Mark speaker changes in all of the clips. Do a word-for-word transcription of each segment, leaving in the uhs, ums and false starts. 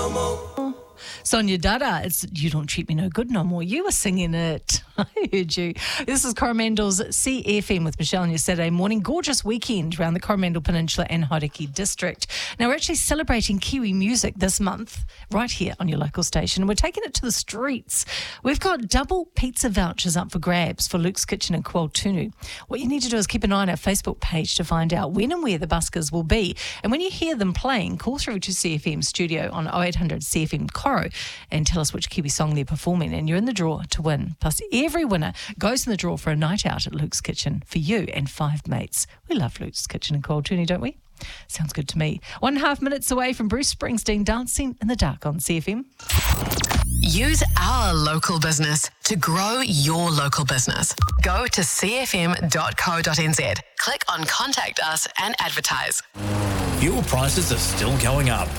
Speaker 1: no more.
Speaker 2: Sonia Dada, it's You Don't Treat Me No Good No More. You were singing it. I heard you. This is Coromandel's C F M with Michelle on your Saturday morning. Gorgeous weekend around the Coromandel Peninsula and Hauraki district. Now, we're actually celebrating Kiwi music this month right here on your local station. We're taking it to the streets. We've got double pizza vouchers up for grabs for Luke's Kitchen in Kuaotunu. What you need to do is keep an eye on our Facebook page to find out when and where the buskers will be. And when you hear them playing, call through to C F M studio on oh eight hundred C F M Coro and tell us which Kiwi song they're performing, and you're in the draw to win. Plus, every winner goes in the draw for a night out at Luke's Kitchen for you and five mates. We love Luke's Kitchen in Kuaotunu, don't we? Sounds good to me. One and a half minutes away from Bruce Springsteen dancing in the dark on C F M.
Speaker 3: Use our local business to grow your local business. Go to c f m dot co dot n z. Click on Contact Us and advertise.
Speaker 4: Fuel prices are still going up.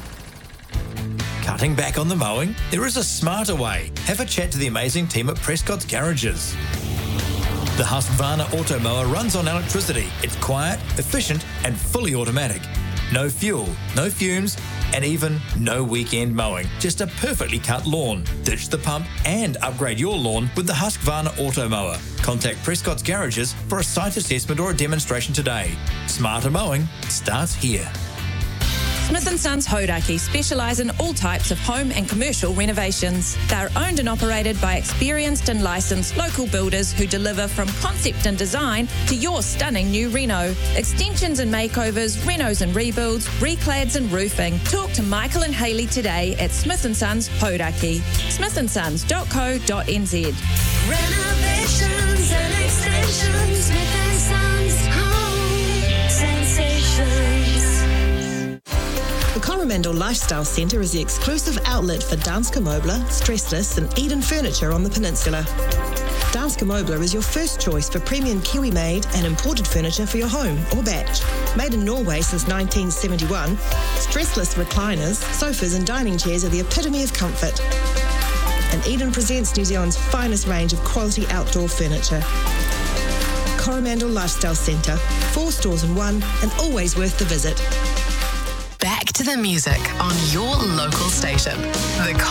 Speaker 4: Cutting back on the mowing? There is a smarter way. Have a chat to the amazing team at Prescott's Garages. The Husqvarna Auto Mower runs on electricity. It's quiet, efficient, and fully automatic. No fuel, no fumes, and even no weekend mowing. Just a perfectly cut lawn. Ditch the pump and upgrade your lawn with the Husqvarna Auto Mower. Contact Prescott's Garages for a site assessment or a demonstration today. Smarter mowing starts here.
Speaker 5: Smith and Sons Hauraki specialise in all types of home and commercial renovations. They're owned and operated by experienced and licensed local builders who deliver from concept and design to your stunning new reno. Extensions and makeovers, renos and rebuilds, reclads and roofing. Talk to Michael and Hayley today at Smith and Sons Hauraki. smith and sons dot co dot n z.
Speaker 1: Renovations and extensions, Smith and Sons Home Sensations.
Speaker 6: The Coromandel Lifestyle Centre is the exclusive outlet for Danske Møbler, Stressless and Eden Furniture on the peninsula. Danske Møbler is your first choice for premium Kiwi-made and imported furniture for your home or batch. Made in Norway since nineteen seventy-one, stressless recliners, sofas and dining chairs are the epitome of comfort. And Eden presents New Zealand's finest range of quality outdoor furniture. Coromandel Lifestyle Centre, four stores in one and always worth the visit.
Speaker 3: Back to the music on your local station. The